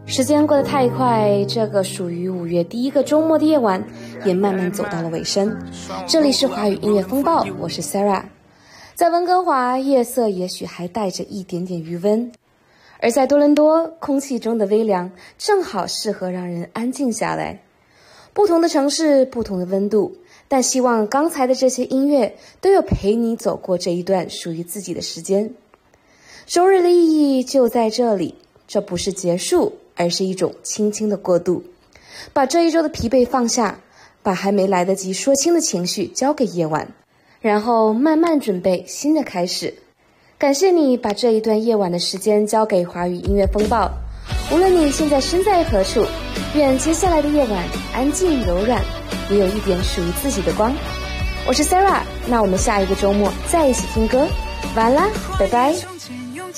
时间过得太快，这个属于5月第一个周末的夜晚也慢慢走到了尾声。这里是华语音乐风暴，我是 Sarah。 在温哥华，夜色也许还带着一点点余温，而在多伦多，空气中的微凉正好适合让人安静下来。不同的城市，不同的温度，但希望刚才的这些音乐都有陪你走过这一段属于自己的时间。周日的意义就在这里，这不是结束，而是一种轻轻的过渡。把这一周的疲惫放下，把还没来得及说清的情绪交给夜晚，然后慢慢准备新的开始。感谢你把这一段夜晚的时间交给华语音乐风暴。无论你现在身在何处，愿接下来的夜晚安静柔软，也有一点属于自己的光。我是 Sarah， 那我们下一个周末再一起听歌。晚安啦，拜拜。